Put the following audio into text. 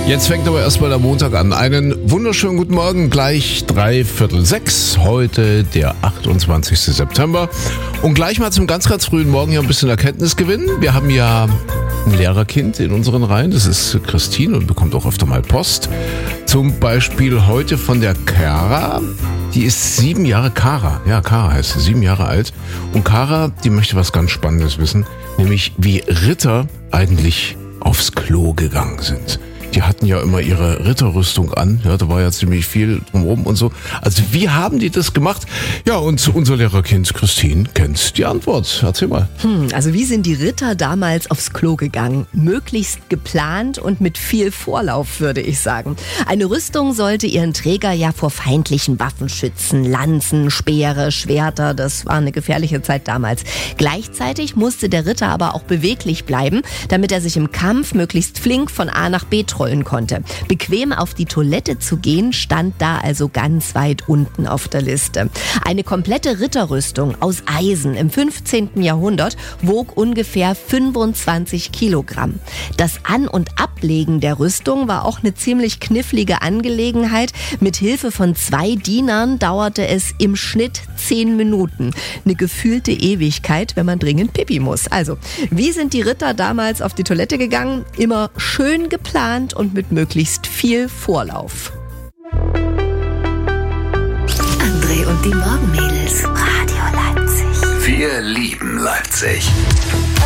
Jetzt fängt aber erstmal der Montag an. Einen wunderschönen guten Morgen, gleich 5:45, heute der 28. September. Und gleich mal zum ganz frühen Morgen hier ein bisschen Erkenntnisgewinn. Wir haben ja ein Lehrerkind in unseren Reihen, das ist Christine und bekommt auch öfter mal Post. Zum Beispiel heute von der Kara. Die ist 7 Jahre, Kara heißt sie, 7 Jahre alt. Und Kara, die möchte was ganz Spannendes wissen, nämlich wie Ritter eigentlich aufs Klo gegangen sind. Die hatten ja immer ihre Ritterrüstung an, ja, da war ja ziemlich viel drumherum und so. Also wie haben die das gemacht? Ja, und unser Lehrerkind Christine kennt die Antwort. Erzähl mal. Also wie sind die Ritter damals aufs Klo gegangen? Möglichst geplant und mit viel Vorlauf, würde ich sagen. Eine Rüstung sollte ihren Träger ja vor feindlichen Waffen schützen. Lanzen, Speere, Schwerter, das war eine gefährliche Zeit damals. Gleichzeitig musste der Ritter aber auch beweglich bleiben, damit er sich im Kampf möglichst flink von A nach B trollen konnte. Bequem auf die Toilette zu gehen, stand da also ganz weit unten auf der Liste. Eine komplette Ritterrüstung aus Eisen im 15. Jahrhundert wog ungefähr 25 Kilogramm. Das An- und Ablegen der Rüstung war auch eine ziemlich knifflige Angelegenheit. Mit Hilfe von 2 Dienern dauerte es im Schnitt 10 Minuten. Eine gefühlte Ewigkeit, wenn man dringend Pipi muss. Also, wie sind die Ritter damals auf die Toilette gegangen? Immer schön geplant und mit möglichst viel Vorlauf. André und die Morgenmädels. Radio Leipzig. Wir lieben Leipzig.